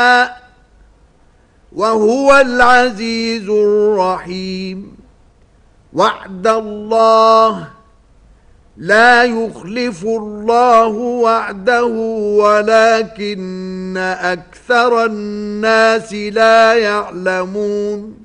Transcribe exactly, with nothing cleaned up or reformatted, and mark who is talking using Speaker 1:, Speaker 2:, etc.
Speaker 1: وهو العزيز الرحيم. وعد الله لا يخلف الله وعده ولكن أكثر الناس لا يعلمون.